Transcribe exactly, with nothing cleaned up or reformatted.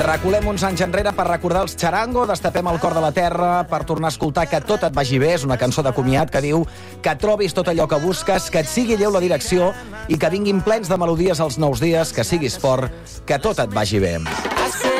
Reculem uns anys enrere per recordar els Txarango, destapem el cor de la terra per tornar a escoltar Que tot et vagi bé. És una cançó de comiat que diu que trobis tot allò que busques, que et sigui lleu la direcció i que vinguin plens de melodies els nous dies, que siguis fort, que tot et vagi bé.